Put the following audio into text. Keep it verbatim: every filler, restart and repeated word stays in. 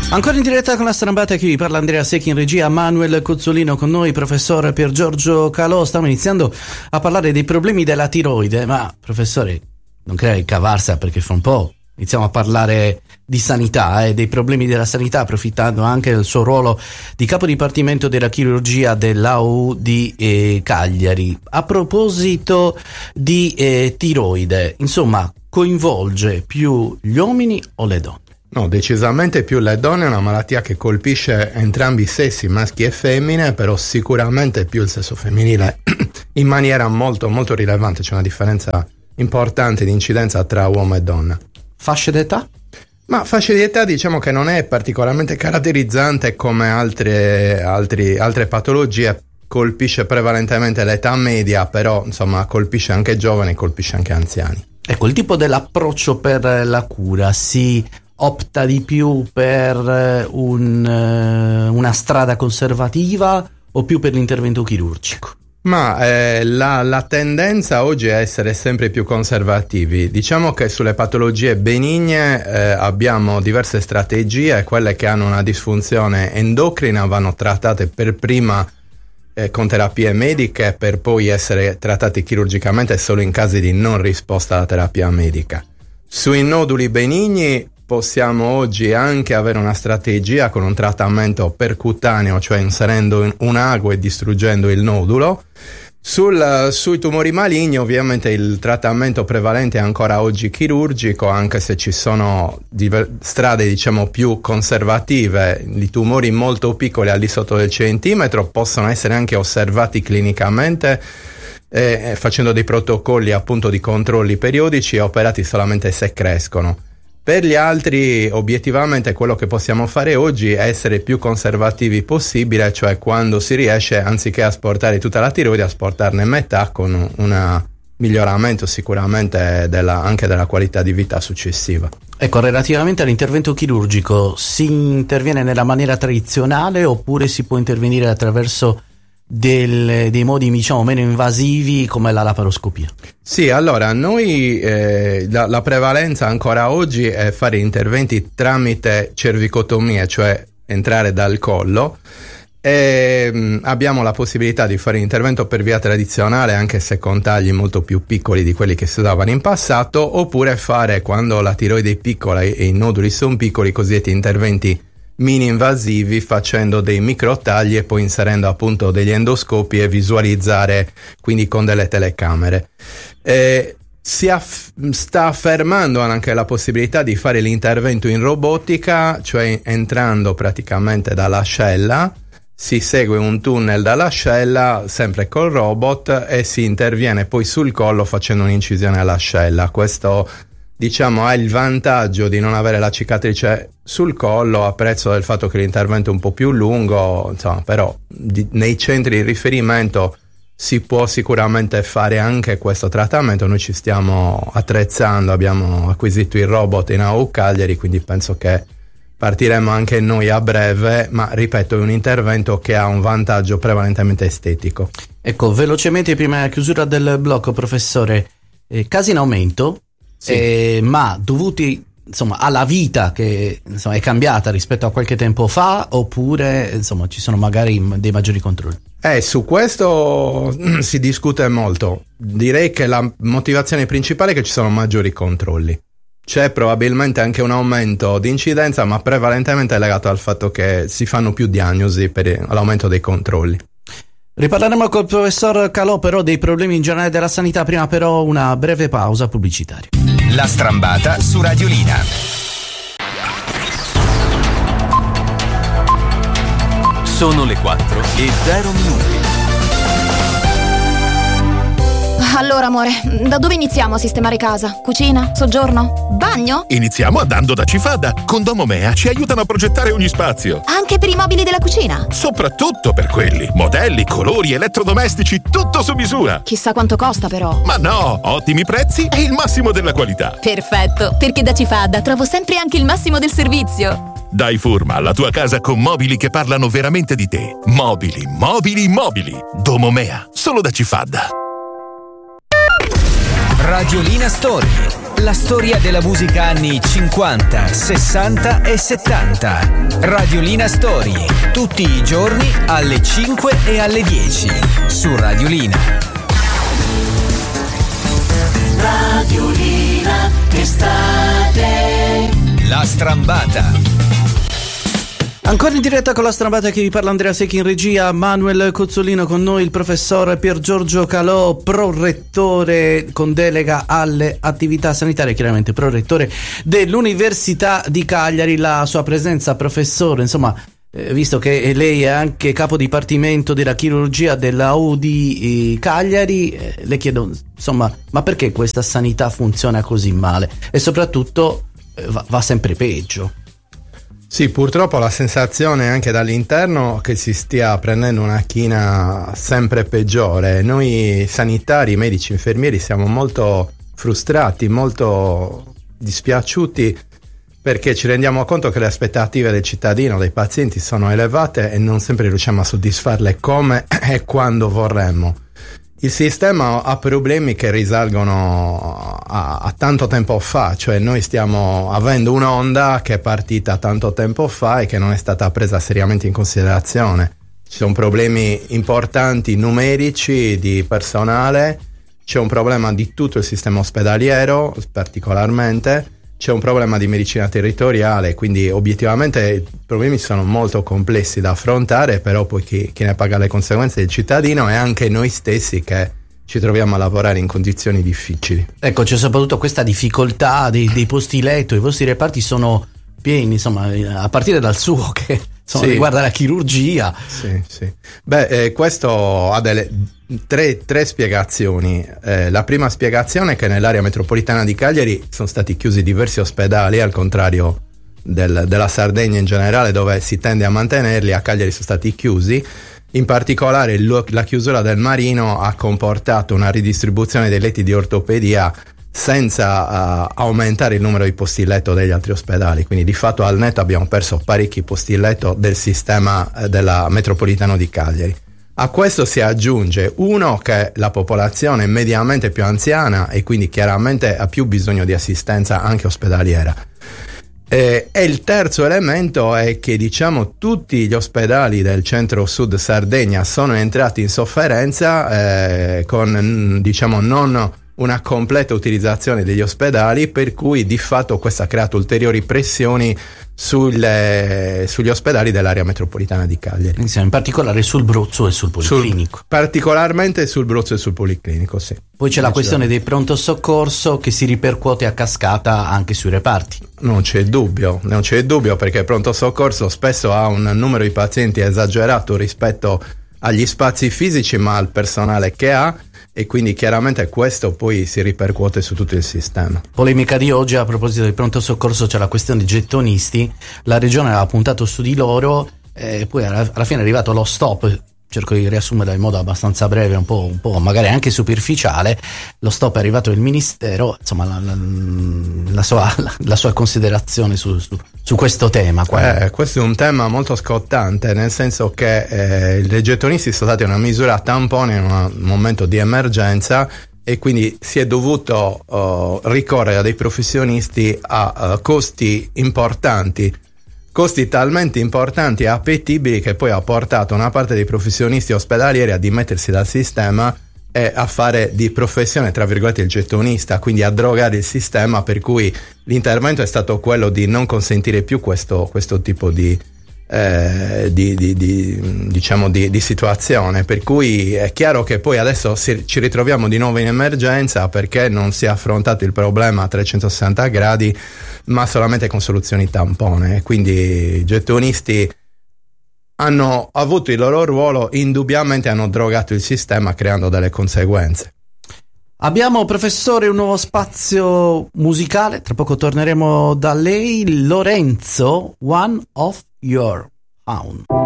Ancora in diretta con la strambata, qui vi parla Andrea Secchi, in regia Manuel Cozzolino con noi, professor Pier Giorgio Calò. Stiamo iniziando a parlare dei problemi della tiroide, ma professore, non crei cavarsa, perché fra un po' iniziamo a parlare di sanità e eh, dei problemi della sanità, approfittando anche del suo ruolo di capo dipartimento della chirurgia dell'A U di eh, Cagliari. A proposito di eh, tiroide, insomma, coinvolge più gli uomini o le donne? No, decisamente più le donne. È una malattia che colpisce entrambi i sessi, maschi e femmine, però sicuramente più il sesso femminile in maniera molto molto rilevante. C'è una differenza importante di incidenza tra uomo e donna. Fasce d'età? Ma fascia di età diciamo che non è particolarmente caratterizzante come altre, altri, altre patologie. Colpisce prevalentemente l'età media, però insomma colpisce anche giovani, colpisce anche anziani. Ecco, il tipo dell'approccio per la cura si opta di più per un, una strada conservativa o più per l'intervento chirurgico? Ma eh, la, la tendenza oggi è essere sempre più conservativi. Diciamo che sulle patologie benigne eh, abbiamo diverse strategie. Quelle che hanno una disfunzione endocrina vanno trattate per prima eh, con terapie mediche, per poi essere trattate chirurgicamente solo in casi di non risposta alla terapia medica. Sui noduli benigni possiamo oggi anche avere una strategia con un trattamento percutaneo, cioè inserendo un ago e distruggendo il nodulo. Sul, sui tumori maligni ovviamente il trattamento prevalente è ancora oggi chirurgico, anche se ci sono diver- strade diciamo più conservative. I tumori molto piccoli al di sotto del centimetro possono essere anche osservati clinicamente eh, facendo dei protocolli appunto di controlli periodici e operati solamente se crescono. Per gli altri, obiettivamente, quello che possiamo fare oggi è essere più conservativi possibile, cioè quando si riesce, anziché asportare tutta la tiroide, asportarne metà con un miglioramento sicuramente della, anche della qualità di vita successiva. Ecco, relativamente all'intervento chirurgico, si interviene nella maniera tradizionale oppure si può intervenire attraverso Del, dei modi diciamo meno invasivi come la laparoscopia? Sì, allora noi eh, la, la prevalenza ancora oggi è fare interventi tramite cervicotomie, cioè entrare dal collo, e mh, abbiamo la possibilità di fare intervento per via tradizionale anche se con tagli molto più piccoli di quelli che si usavano in passato, oppure fare, quando la tiroide è piccola e i noduli sono piccoli, cosiddetti interventi mini invasivi, facendo dei microtagli e poi inserendo appunto degli endoscopi e visualizzare quindi con delle telecamere. Eh, si aff- sta affermando anche la possibilità di fare l'intervento in robotica, cioè entrando praticamente dall'ascella, si segue un tunnel dall'ascella sempre col robot e si interviene poi sul collo facendo un'incisione all'ascella. Questo diciamo ha il vantaggio di non avere la cicatrice sul collo, a prezzo del fatto che l'intervento è un po' più lungo, insomma, però di, nei centri di riferimento si può sicuramente fare anche questo trattamento. Noi ci stiamo attrezzando, abbiamo acquisito il robot in A U Cagliari, quindi penso che partiremo anche noi a breve, ma ripeto, è un intervento che ha un vantaggio prevalentemente estetico. Ecco, velocemente prima della chiusura del blocco, professore, eh, casi in aumento, sì. eh, ma dovuti insomma alla vita che insomma è cambiata rispetto a qualche tempo fa, oppure insomma ci sono magari dei maggiori controlli? Eh, su questo si discute molto. Direi che la motivazione principale è che ci sono maggiori controlli. C'è probabilmente anche un aumento di incidenza, ma prevalentemente è legato al fatto che si fanno più diagnosi per l'aumento dei controlli. Riparleremo col professor Calò però dei problemi in generale della sanità, prima però una breve pausa pubblicitaria. La strambata su Radiolina. Sono le quattro e zero minuti. Allora, amore, da dove iniziamo a sistemare casa? Cucina? Soggiorno? Bagno? Iniziamo andando da Cifada. Con Domomea ci aiutano a progettare ogni spazio. Anche per i mobili della cucina? Soprattutto per quelli. Modelli, colori, elettrodomestici, tutto su misura. Chissà quanto costa però. Ma no, ottimi prezzi e il massimo della qualità. Perfetto, perché da Cifada trovo sempre anche il massimo del servizio. Dai forma alla tua casa con mobili che parlano veramente di te. Mobili, mobili, mobili. Domomea, solo da Cifada. Radiolina Story. La storia della musica anni cinquanta, sessanta e settanta. Radiolina Story, tutti i giorni alle cinque e alle dieci su Radiolina. Radiolina estate. La Strambata. Ancora in diretta con La Strambata, che vi parla Andrea Secchi in regia, Manuel Cozzolino con noi, il professor Pier Giorgio Calò, prorettore con delega alle attività sanitarie, chiaramente prorettore dell'Università di Cagliari. La sua presenza, professore, insomma, eh, visto che lei è anche capo dipartimento della chirurgia della U di Cagliari, eh, le chiedo, insomma, ma perché questa sanità funziona così male e soprattutto eh, va, va sempre peggio? Sì, purtroppo la sensazione è anche dall'interno che si stia prendendo una china sempre peggiore. Noi sanitari, medici, infermieri siamo molto frustrati, molto dispiaciuti, perché ci rendiamo conto che le aspettative del cittadino, dei pazienti sono elevate e non sempre riusciamo a soddisfarle come e quando vorremmo. Il sistema ha problemi che risalgono a, a tanto tempo fa, cioè noi stiamo avendo un'onda che è partita tanto tempo fa e che non è stata presa seriamente in considerazione. Ci sono problemi importanti numerici di personale, c'è un problema di tutto il sistema ospedaliero particolarmente, c'è un problema di medicina territoriale, quindi obiettivamente i problemi sono molto complessi da affrontare, però poi chi, chi ne paga le conseguenze è il cittadino e anche noi stessi che ci troviamo a lavorare in condizioni difficili. Ecco, c'è soprattutto questa difficoltà dei, dei posti letto, i vostri reparti sono pieni, insomma, a partire dal suo che insomma, sì, riguarda la chirurgia. Sì, sì. Beh, eh, questo ha delle tre, tre spiegazioni. Eh, la prima spiegazione è che nell'area metropolitana di Cagliari sono stati chiusi diversi ospedali, al contrario del, della Sardegna in generale, dove si tende a mantenerli. A Cagliari sono stati chiusi. In particolare lo, la chiusura del Marino ha comportato una ridistribuzione dei letti di ortopedia senza uh, aumentare il numero di posti letto degli altri ospedali, quindi di fatto al netto abbiamo perso parecchi posti letto del sistema uh, della metropolitano di Cagliari. A questo si aggiunge uno che la popolazione è mediamente più anziana e quindi chiaramente ha più bisogno di assistenza anche ospedaliera. Eh, e il terzo elemento è che diciamo tutti gli ospedali del centro-sud Sardegna sono entrati in sofferenza eh, con diciamo non una completa utilizzazione degli ospedali, per cui di fatto questo ha creato ulteriori pressioni sulle, sugli ospedali dell'area metropolitana di Cagliari. In particolare sul Bruzzo e sul Policlinico. Sul, particolarmente sul Bruzzo e sul Policlinico, sì. Poi c'è la questione dei pronto soccorso che si ripercuote a cascata anche sui reparti. Non c'è dubbio, non c'è dubbio, perché il pronto soccorso spesso ha un numero di pazienti esagerato rispetto agli spazi fisici, ma al personale che ha, e quindi chiaramente questo poi si ripercuote su tutto il sistema. Polemica di oggi a proposito del pronto soccorso, c'è la questione dei gettonisti. La regione aveva puntato su di loro e poi alla, alla fine è arrivato lo stop. Cerco di riassumerla in modo abbastanza breve, un po', un po' magari anche superficiale. Lo stop è arrivato il ministero, insomma la, la, la, sua, la, la sua considerazione su, su, su questo tema. Eh, questo è un tema molto scottante, nel senso che eh, i gettonisti sono stati una misura tampone in un momento di emergenza e quindi si è dovuto uh, ricorrere a dei professionisti a uh, costi importanti. Costi talmente importanti e appetibili che poi ha portato una parte dei professionisti ospedalieri a dimettersi dal sistema e a fare di professione, tra virgolette, il gettonista, quindi a drogare il sistema, per cui l'intervento è stato quello di non consentire più questo, questo tipo di, eh, di, di, di, diciamo di, di situazione, per cui è chiaro che poi adesso si, ci ritroviamo di nuovo in emergenza perché non si è affrontato il problema a trecentosessanta gradi, ma solamente con soluzioni tampone. Quindi i gettonisti hanno avuto il loro ruolo, indubbiamente hanno drogato il sistema creando delle conseguenze. Abbiamo, professore, un nuovo spazio musicale, tra poco torneremo da lei. Lorenzo, One of Your Own.